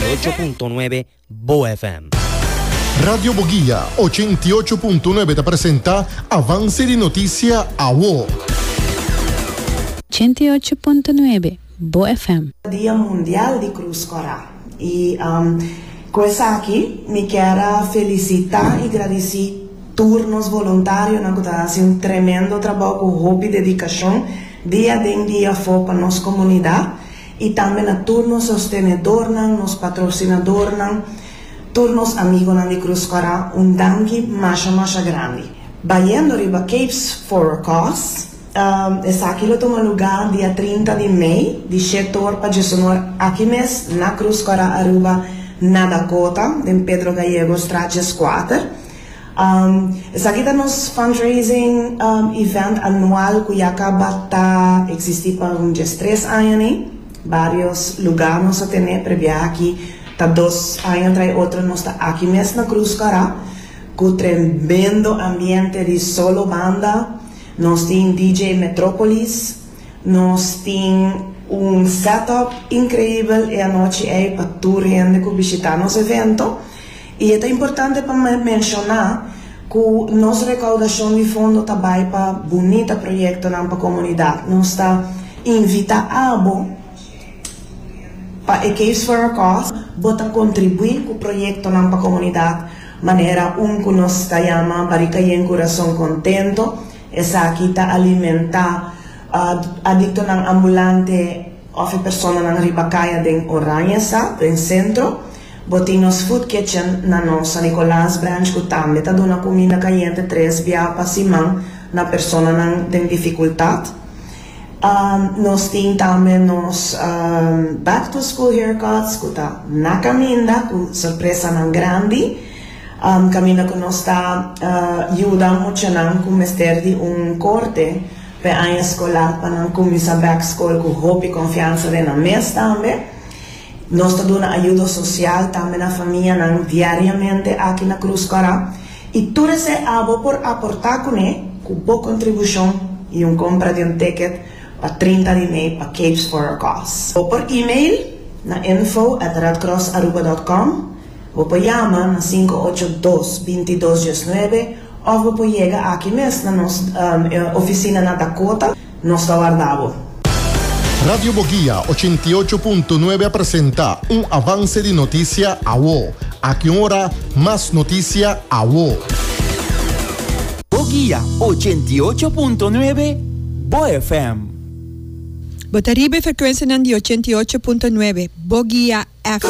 88.9 Bo FM. Radio Boguía 88.9 te presenta Avance di Notizia a WO. 88.9 Bo FM. Dia Mundial di Cruz Coral. E questa aqui mi quero felicitar e agradecer turnos voluntários na que um tremendo trabalho com hobby e dedicação dia em dia for para nossa comunidade e também a turnos sostenedor nos patrocinador turnos amigos de Cruz Coral danke mais grande. Bayendo riba Capes for a Cause essa aqui toma lugar dia 30 de maio de 7 horas para 19 aqui mesmo na Cruz Coral Aruba na Dakota em Pedro Gallegos Trajes 4. Essa aqui é nosso fundraising event anual que acaba de existir por uns 3 anos. Vários lugares nós temos para aqui. Tá 2 anos atrás, outro nós está aqui mesmo na Cruz Coral, com tremendo ambiente de solo banda. Nós temos DJ Metrópolis, nós temos setup incrível e a noite é para toda gente que visitar nosso evento. E é importante para mencionar que nossa recaudação de fundo também para bonito projeto na comunidade. Nós está invitando para a Capes for a Cause para contribuir com o projeto na comunidade. Maneira que nós está chamando para que tenha coração contento. Essa aqui está alimentar adicto na ambulante ou pessoa na ribacaia de Oranha, no centro. Botinos Food Kitchen na nossa Nicolás Branch que também está dando comida caliente 3 dias para cima na pessoa tem dificuldade. Nós temos também nos Back to School Haircuts que está na caminha, com surpresa grande. Caminha que nós está ajudando muito com mestre de corte para a escola para começar back school com hope e confiança na mesa também. Nós estamos dando ajuda social também na família diariamente aqui na Cruz Coral. E tudo isso é por aportar com boa contribuição e compra de ticket para 30 de maio para Capes for a Cause. Ou por e-mail na info@redcrossaruba.com ou por chamar na 582-2219 ou por chegar aqui mesmo na nossa oficina na Dakota, nós estamos guardando. Radio Boguía 88.9 presenta un avance de noticia a WO. Aquí ahora más noticia a WO. Boguía 88.9 Bo FM. Botaribe frequenza di 88.9 Boguía FM.